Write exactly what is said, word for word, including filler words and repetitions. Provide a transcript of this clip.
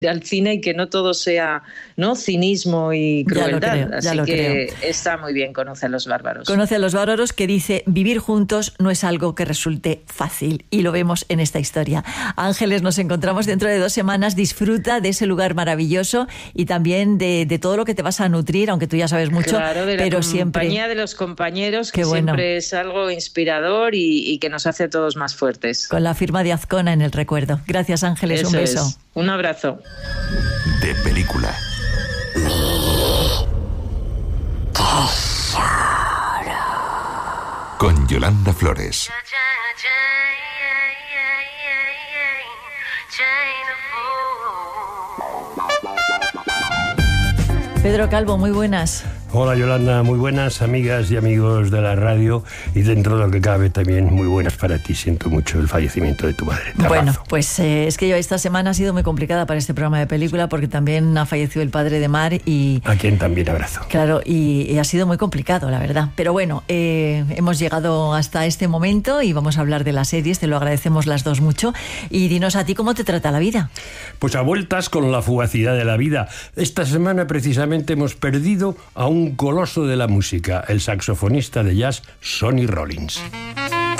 al cine y que no todo sea, ¿no?, cinismo y crueldad. Ya lo creo, ya Así lo que creo. está muy bien Conoce a los bárbaros. Conoce a los bárbaros, que dice: vivir juntos no es algo que resulte fácil, y lo vemos en esta historia. Ángeles, nos encontramos dentro de dos semanas. Disfruta de ese lugar maravilloso y también de, de todo lo que te vas a nutrir, aunque tú ya sabes mucho, claro, de la pero compañía siempre de los compañeros, que Qué bueno. siempre es algo inspirador y, y que nos hace a todos más fuertes. con la firma de Azcona en el recuerdo. Gracias, Ángeles. Eso Un beso. es. Un abrazo. De película. Con Yolanda Flores. Pedro Calvo, muy buenas. Hola Yolanda, muy buenas amigas y amigos de la radio, y dentro de lo que cabe también muy buenas para ti. Siento mucho el fallecimiento de tu madre. Te Bueno, abrazo. pues eh, es que yo esta semana ha sido muy complicada para este programa de película, porque también ha fallecido el padre de Mar y... A quien también abrazo. Claro, y, y ha sido muy complicado, la verdad. Pero bueno, eh, hemos llegado hasta este momento y vamos a hablar de las series, te lo agradecemos las dos mucho. Y dinos a ti cómo te trata la vida. Pues a vueltas con la fugacidad de la vida. Esta semana precisamente hemos perdido a un coloso de la música, el saxofonista de jazz Sonny Rollins.